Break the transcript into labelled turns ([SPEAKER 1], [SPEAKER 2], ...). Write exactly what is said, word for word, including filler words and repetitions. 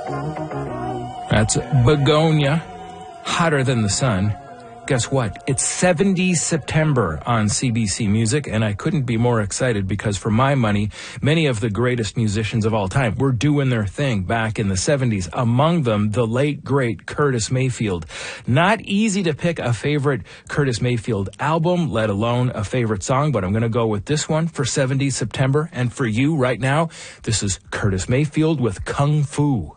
[SPEAKER 1] That's Begonia, Hotter Than the Sun. Guess what? It's seventies September on C B C Music, and I couldn't be more excited because for my money, many of the greatest musicians of all time were doing their thing back in the seventies. Among them, the late, great Curtis Mayfield. Not easy to pick a favorite Curtis Mayfield album, let alone a favorite song, but I'm going to go with this one for seventies September. And for you right now, this is Curtis Mayfield with Kung Fu.